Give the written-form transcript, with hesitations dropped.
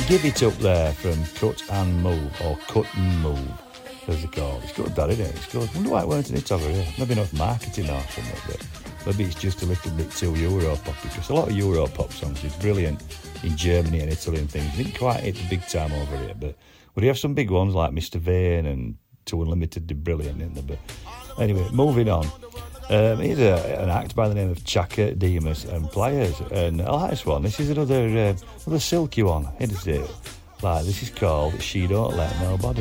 Give It Up there from Cut and Move, or Cut and Move, as they call it. It's good, that, isn't it? It's good. I wonder why it weren't in it over here. Maybe enough marketing or something, but maybe it's just a little bit too Euro-pop, because a lot of Euro-pop songs is brilliant in Germany and Italy and things. Didn't quite hit the big time over here, but we have some big ones like Mr. Vane and To Unlimited, they're brilliant, isn't they? But anyway, moving on. Here's an act by the name of Chaka, Demus and Pliers, and I like this one. This is another silky one, isn't it? Like, this is called She Don't Let Nobody.